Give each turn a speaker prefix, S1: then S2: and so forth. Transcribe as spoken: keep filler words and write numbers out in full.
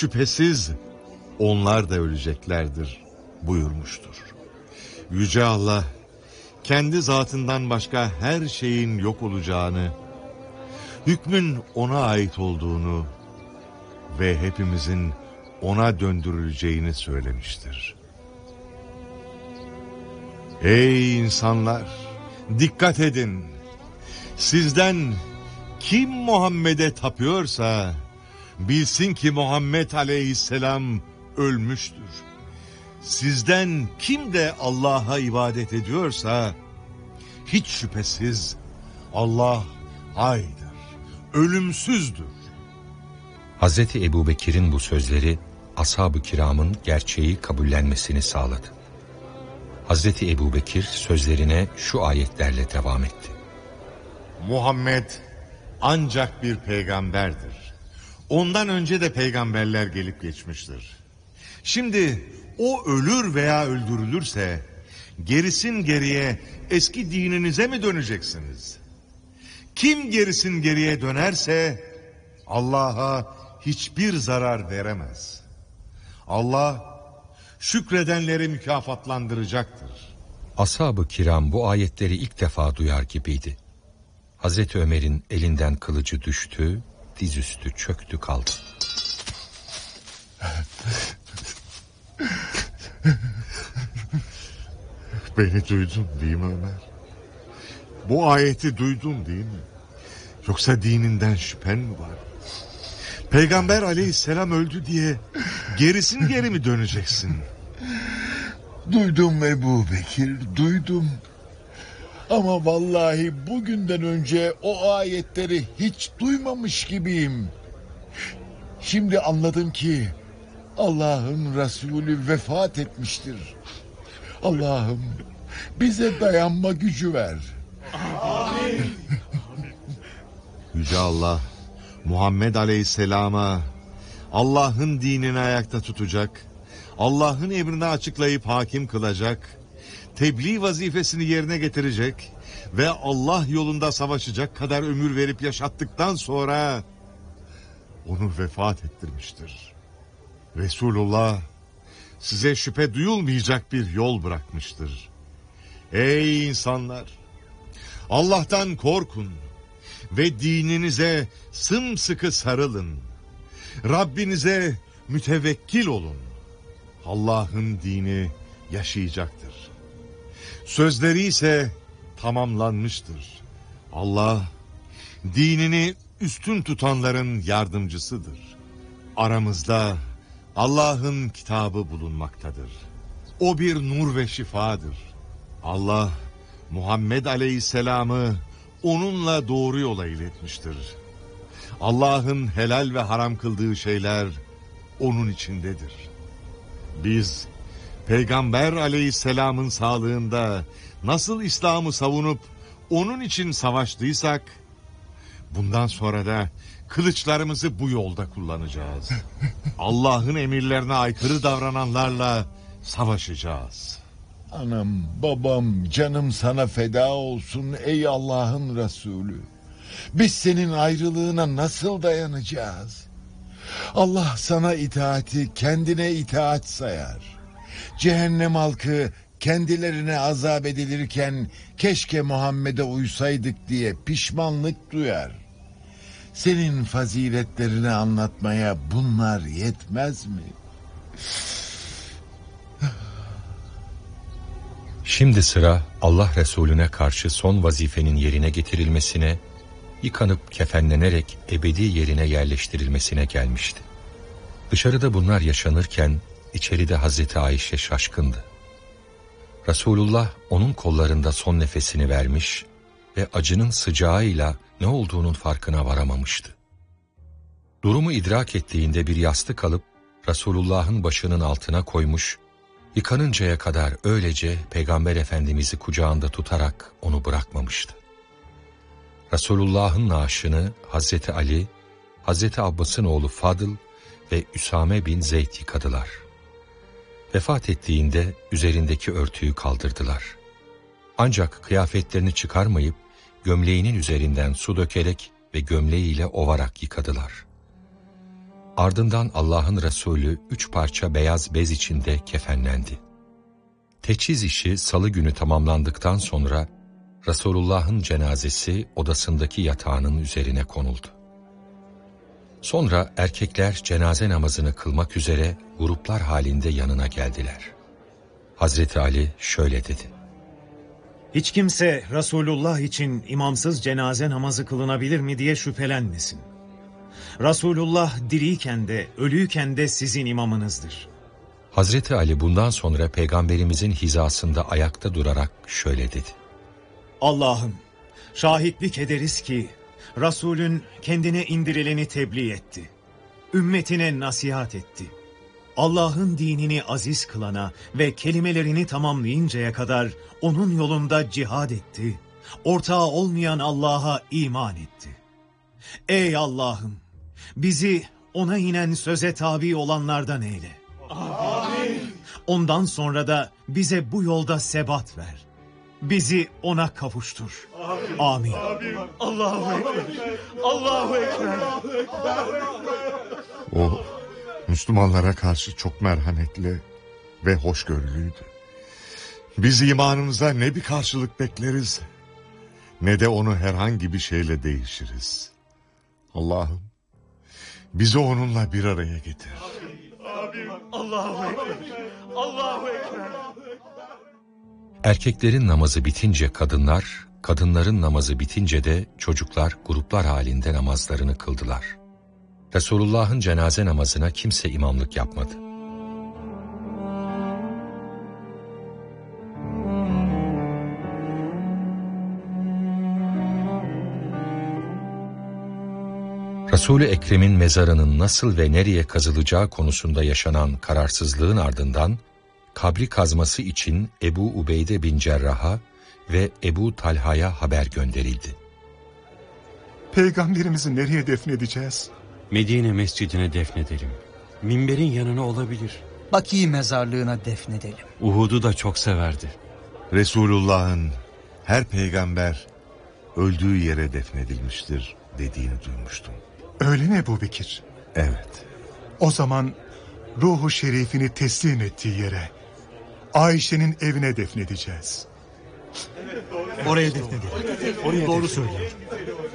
S1: şüphesiz onlar da öleceklerdir buyurmuştur. Yüce Allah kendi zatından başka her şeyin yok olacağını, hükmün ona ait olduğunu ve hepimizin ona döndürüleceğini söylemiştir. Ey insanlar! Dikkat edin! Sizden kim Muhammed'e tapıyorsa bilsin ki Muhammed aleyhisselam ölmüştür. Sizden kim de Allah'a ibadet ediyorsa hiç şüphesiz Allah haydır, ölümsüzdür.
S2: Hazreti Ebubekir'in bu sözleri ashab-ı kiramın gerçeği kabullenmesini sağladı. Hazreti Ebubekir sözlerine şu ayetlerle devam etti.
S1: Muhammed ancak bir peygamberdir. Ondan önce de peygamberler gelip geçmiştir. Şimdi o ölür veya öldürülürse gerisin geriye eski dininize mi döneceksiniz? Kim gerisin geriye dönerse Allah'a hiçbir zarar veremez. Allah şükredenleri mükafatlandıracaktır.
S2: Ashab-ı kiram bu ayetleri ilk defa duyar gibiydi. Hazreti Ömer'in elinden kılıcı düştü, dizüstü çöktü kaldı.
S1: Beni duydun değil mi Ömer? Bu ayeti duydun değil mi? Yoksa dininden şüphen mi var? Peygamber aleyhisselam öldü diye gerisin geri mi döneceksin?
S3: Duydum Ebubekir, duydum. Ama vallahi bugünden önce o ayetleri hiç duymamış gibiyim. Şimdi anladım ki Allah'ın Resulü vefat etmiştir. Allah'ım bize dayanma gücü ver.
S1: Amin. Yüce Allah Muhammed Aleyhisselam'a Allah'ın dinini ayakta tutacak, Allah'ın emrini açıklayıp hakim kılacak, tebliğ vazifesini yerine getirecek ve Allah yolunda savaşacak kadar ömür verip yaşattıktan sonra onu vefat ettirmiştir. Resulullah size şüphe duyulmayacak bir yol bırakmıştır. Ey insanlar! Allah'tan korkun ve dininize sımsıkı sarılın. Rabbinize mütevekkil olun. Allah'ın dini yaşayacaktır. Sözleri ise tamamlanmıştır. Allah dinini üstün tutanların yardımcısıdır. Aramızda Allah'ın kitabı bulunmaktadır. O bir nur ve şifadır. Allah Muhammed Aleyhisselam'ı onunla doğru yola iletmiştir. Allah'ın helal ve haram kıldığı şeyler onun içindedir. Biz Peygamber Aleyhisselam'ın sağlığında nasıl İslam'ı savunup onun için savaştıysak, bundan sonra da kılıçlarımızı bu yolda kullanacağız. Allah'ın emirlerine aykırı davrananlarla savaşacağız.
S3: Anam, babam, canım sana feda olsun ey Allah'ın Resulü. Biz senin ayrılığına nasıl dayanacağız? Allah sana itaati kendine itaat sayar. Cehennem halkı kendilerine azap edilirken keşke Muhammed'e uysaydık diye pişmanlık duyar. Senin faziletlerini anlatmaya bunlar yetmez mi?
S2: Şimdi sıra Allah Resulüne karşı son vazifenin yerine getirilmesine, yıkanıp kefenlenerek ebedi yerine yerleştirilmesine gelmişti. Dışarıda bunlar yaşanırken içeride Hazreti Ayşe şaşkındı. Resulullah onun kollarında son nefesini vermiş ve acının sıcağıyla ne olduğunun farkına varamamıştı. Durumu idrak ettiğinde bir yastık alıp Resulullah'ın başının altına koymuş, yıkanıncaya kadar öylece Peygamber Efendimiz'i kucağında tutarak onu bırakmamıştı. Resulullah'ın naaşını Hazreti Ali, Hazreti Abbas'ın oğlu Fadıl ve Üsame bin Zeyd yıkadılar. Vefat ettiğinde üzerindeki örtüyü kaldırdılar. Ancak kıyafetlerini çıkarmayıp gömleğinin üzerinden su dökerek ve gömleğiyle ovarak yıkadılar. Ardından Allah'ın Resulü üç parça beyaz bez içinde kefenlendi. Teçhiz işi salı günü tamamlandıktan sonra Resulullah'ın cenazesi odasındaki yatağının üzerine konuldu. Sonra erkekler cenaze namazını kılmak üzere gruplar halinde yanına geldiler. Hazreti Ali şöyle dedi:
S4: Hiç kimse Resulullah için imamsız cenaze namazı kılınabilir mi diye şüphelenmesin. Resulullah diriyken de ölüyken de sizin imamınızdır.
S2: Hazreti Ali bundan sonra Peygamberimizin hizasında ayakta durarak şöyle dedi:
S4: Allah'ım, şahitlik ederiz ki Resulün kendine indirileni tebliğ etti. Ümmetine nasihat etti. Allah'ın dinini aziz kılana ve kelimelerini tamamlayıncaya kadar onun yolunda cihad etti. Ortağı olmayan Allah'a iman etti. Ey Allah'ım, bizi ona inen söze tabi olanlardan eyle. Amin. Ondan sonra da bize bu yolda sebat ver. Bizi ona kavuştur. Amin. Amin.
S5: Allahu Ekber. Allahu Ekber.
S1: O Müslümanlara karşı çok merhametli ve hoşgörülüydü. Biz imanımıza ne bir karşılık bekleriz, ne de onu herhangi bir şeyle değişiriz. Allah'ım, bizi onunla bir araya getir.
S5: Amin. Allahu Ekber. Allahu Ekber.
S2: Erkeklerin namazı bitince kadınlar, kadınların namazı bitince de çocuklar gruplar halinde namazlarını kıldılar. Resulullah'ın cenaze namazına kimse imamlık yapmadı. Resul-i Ekrem'in mezarının nasıl ve nereye kazılacağı konusunda yaşanan kararsızlığın ardından kabri kazması için Ebu Ubeyde bin Cerrah'a ve Ebu Talha'ya haber gönderildi.
S6: Peygamberimizi nereye defnedeceğiz?
S7: Medine mescidine defnedelim. Minberin yanına olabilir.
S8: Baki mezarlığına defnedelim.
S7: Uhud'u da çok severdi.
S1: Resulullah'ın her peygamber öldüğü yere defnedilmiştir dediğini duymuştum.
S6: Öyle mi Ebu Bekir?
S1: Evet.
S6: O zaman ruhu şerifini teslim ettiği yere, Ayşe'nin evine defnedeceğiz.
S4: Oraya defnedelim. Oraya doğru söylüyor.